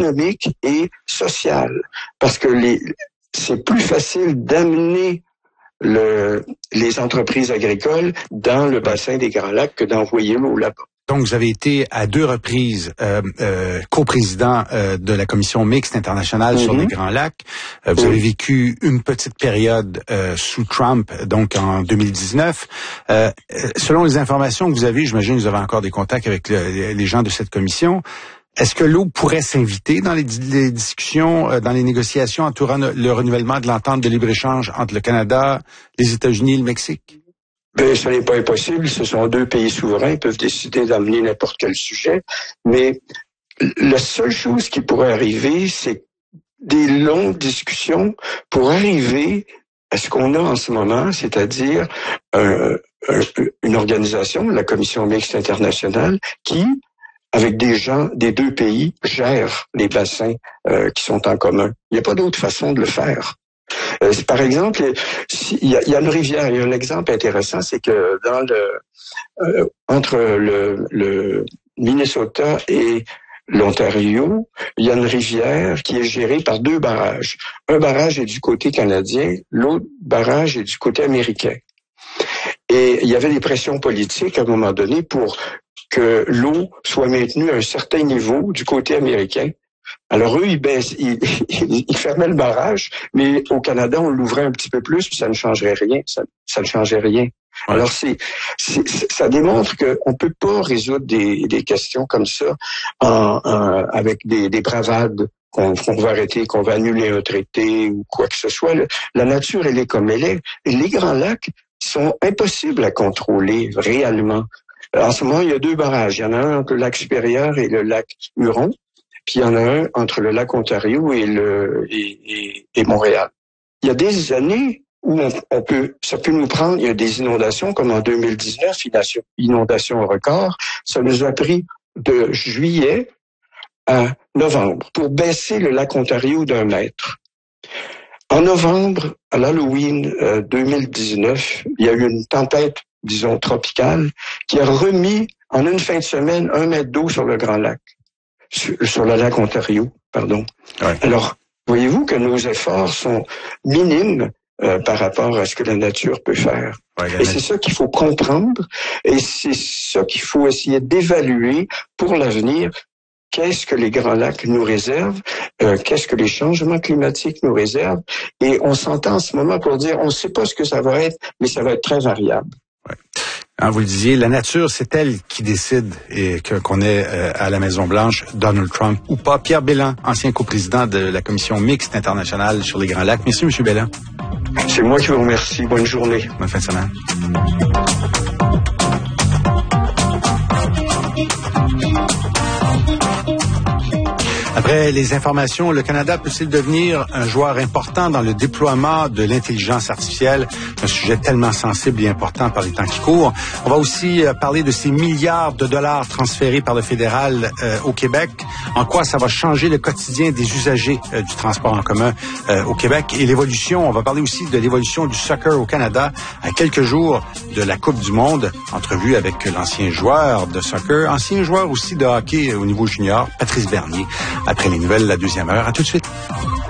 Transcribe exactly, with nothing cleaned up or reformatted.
économique et social. Parce que les, c'est plus facile d'amener le, les entreprises agricoles dans le bassin des Grands Lacs que d'envoyer l'eau là-bas. Donc, vous avez été à deux reprises euh, euh, coprésident euh, de la Commission mixte internationale mm-hmm. sur les Grands Lacs. Euh, vous mm-hmm. avez vécu une petite période euh, sous Trump, donc en deux mille dix-neuf. Euh, selon les informations que vous avez, j'imagine que vous avez encore des contacts avec le, les gens de cette commission. Est-ce que l'eau pourrait s'inviter dans les, les discussions, euh, dans les négociations entourant le renouvellement de l'entente de libre-échange entre le Canada, les États-Unis et le Mexique? Ben, ce n'est pas impossible. Ce sont deux pays souverains. Ils peuvent décider d'amener n'importe quel sujet. Mais la seule chose qui pourrait arriver, c'est des longues discussions pour arriver à ce qu'on a en ce moment, c'est-à-dire euh, une organisation, la Commission mixte internationale, qui, avec des gens des deux pays, gère les bassins euh, qui sont en commun. Il n'y a pas d'autre façon de le faire. Euh, par exemple, il y, y a une rivière. Il y a un exemple intéressant, c'est que dans le euh, entre le, le Minnesota et l'Ontario, il y a une rivière qui est gérée par deux barrages. Un barrage est du côté canadien, l'autre barrage est du côté américain. Et il y avait des pressions politiques à un moment donné pour que l'eau soit maintenue à un certain niveau du côté américain. Alors eux, ils baissent, ils, ils, ils fermaient le barrage, mais au Canada, on l'ouvrait un petit peu plus, puis ça ne changerait rien. Ça, ça ne changeait rien. Ouais. Alors c'est, c'est, ça démontre qu'on peut pas résoudre des, des questions comme ça en, en, avec des, des bravades qu'on, qu'on va arrêter, qu'on va annuler un traité ou quoi que ce soit. La nature, elle est comme elle est. Et les Grands Lacs sont impossibles à contrôler réellement. En ce moment, il y a deux barrages. Il y en a un entre le lac Supérieur et le lac Huron. Puis il y en a un entre le lac Ontario et le et, et, et Montréal. Il y a des années où on, on peut, ça peut nous prendre, il y a des inondations comme en deux mille dix-neuf, inondation record. Ça nous a pris de juillet à novembre pour baisser le lac Ontario d'un mètre. En novembre, à l'Halloween euh, deux mille dix-neuf, il y a eu une tempête, disons tropicale, qui a remis en une fin de semaine un mètre d'eau sur le Grand Lac. Sur, sur le lac Ontario, pardon. Ouais. Alors, voyez-vous que nos efforts sont minimes euh, par rapport à ce que la nature peut faire. Ouais, et c'est ça qu'il faut comprendre, et c'est ça qu'il faut essayer d'évaluer pour l'avenir. Qu'est-ce que les Grands Lacs nous réservent? Euh, qu'est-ce que les changements climatiques nous réservent? Et on s'entend en ce moment pour dire, on ne sait pas ce que ça va être, mais ça va être très variable. Ouais. Hein, vous le disiez, la nature, c'est elle qui décide et que, qu'on est euh, à la Maison-Blanche, Donald Trump ou pas. Pierre Bellin, ancien coprésident de la Commission mixte internationale sur les Grands Lacs. Merci, M. Bellin. C'est moi qui vous remercie. Bonne journée. Bonne fin de semaine. Après les informations, le Canada peut-il devenir un joueur important dans le déploiement de l'intelligence artificielle, un sujet tellement sensible et important par les temps qui courent. On va aussi euh, parler de ces milliards de dollars transférés par le fédéral euh, au Québec, en quoi ça va changer le quotidien des usagers euh, du transport en commun euh, au Québec et l'évolution. On va parler aussi de l'évolution du soccer au Canada à quelques jours de la Coupe du Monde. Entrevue avec l'ancien joueur de soccer, ancien joueur aussi de hockey au niveau junior, Patrice Bernier. Après les nouvelles, la deuxième heure. À tout de suite.